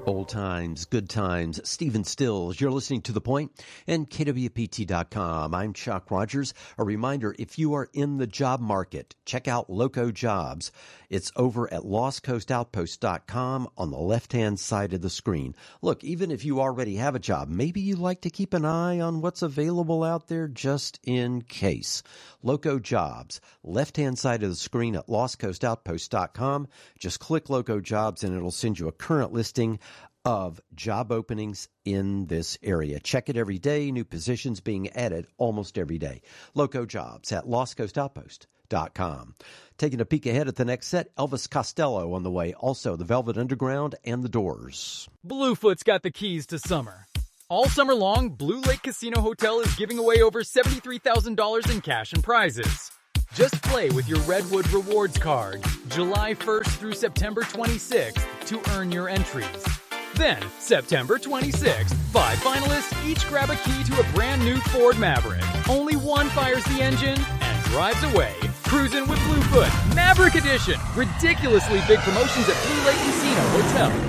Old times, good times. Stephen Stills, you're listening to The Point and KWPT.com. I'm Chuck Rogers. A reminder, if you are in the job market, check out Loco Jobs. It's over at LostCoastOutpost.com on the left-hand side of the screen. Look, even if you already have a job, maybe you like to keep an eye on what's available out there just in case. Loco Jobs, left-hand side of the screen at LostCoastOutpost.com. Just click Loco Jobs and it'll send you a current listing of job openings in this area. Check it every day. New positions being added almost every day. Loco Jobs at LostCoastOutpost.com. Taking a peek ahead at the next set, Elvis Costello on the way. Also, the Velvet Underground and the Doors. Bluefoot's got the keys to summer. All summer long, Blue Lake Casino Hotel is giving away over $73,000 in cash and prizes. Just play with your Redwood Rewards card July 1st through September 26th to earn your entries. Then, September 26th, 5 finalists each grab a key to a brand new Ford Maverick. Only one fires the engine and drives away. Cruising with Bluefoot, Maverick Edition. Ridiculously big promotions at Blue Lake Casino Hotel.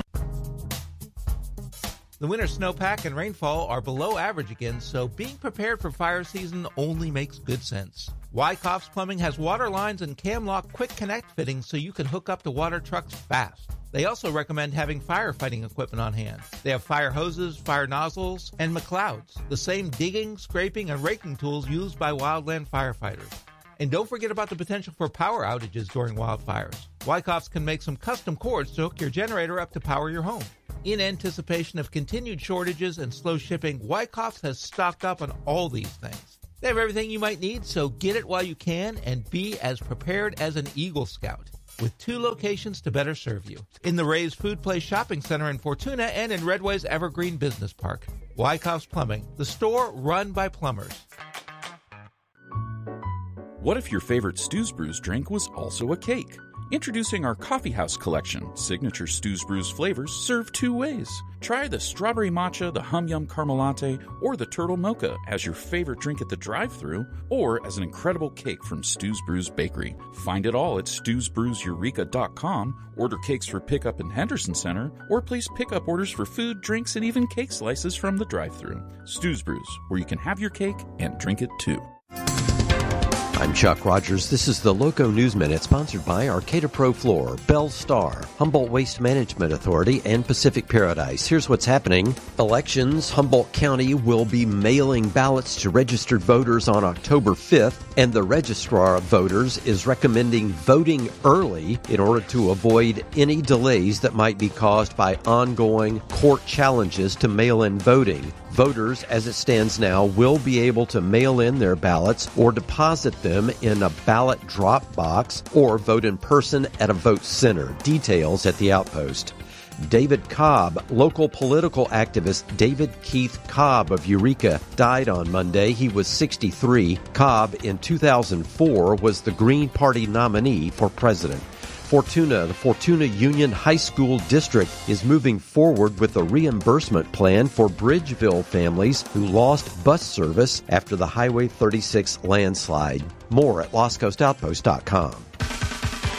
The winter snowpack and rainfall are below average again, so being prepared for fire season only makes good sense. Wyckoff's Plumbing has water lines and Camlock Quick Connect fittings so you can hook up to water trucks fast. They also recommend having firefighting equipment on hand. They have fire hoses, fire nozzles, and McLeods, the same digging, scraping, and raking tools used by wildland firefighters. And don't forget about the potential for power outages during wildfires. Wyckoff's can make some custom cords to hook your generator up to power your home. In anticipation of continued shortages and slow shipping, Wyckoff's has stocked up on all these things. They have everything you might need, so get it while you can and be as prepared as an Eagle Scout. With 2 locations to better serve you. In the Ray's Food Place Shopping Center in Fortuna and in Redway's Evergreen Business Park. Wyckoff's Plumbing, the store run by plumbers. What if your favorite Stu's Brews drink was also a cake? Introducing our Coffee House collection. Signature Stu's Brews flavors served 2 ways. Try the strawberry matcha, the hum yum caramel latte, or the turtle mocha as your favorite drink at the drive-thru, or as an incredible cake from Stu's Brews Bakery. Find it all at stewsbrewseureka.com. Order cakes for pickup in Henderson Center, or place pickup orders for food, drinks, and even cake slices from the drive-thru. Stu's Brews, where you can have your cake and drink it too. I'm Chuck Rogers. This is the Loco News Minute, sponsored by Arcata Pro Floor, Bell Star, Humboldt Waste Management Authority, and Pacific Paradise. Here's what's happening. Elections. Humboldt County will be mailing ballots to registered voters on October 5th, and the Registrar of Voters is recommending voting early in order to avoid any delays that might be caused by ongoing court challenges to mail-in voting. Voters, as it stands now, will be able to mail in their ballots or deposit them in a ballot drop box or vote in person at a vote center. Details at the Outpost. David Cobb, local political activist David Keith Cobb of Eureka, died on Monday. He was 63. Cobb, in 2004, was the Green Party nominee for president. The Fortuna Union High School District is moving forward with a reimbursement plan for Bridgeville families who lost bus service after the Highway 36 landslide. More at LostCoastOutpost.com.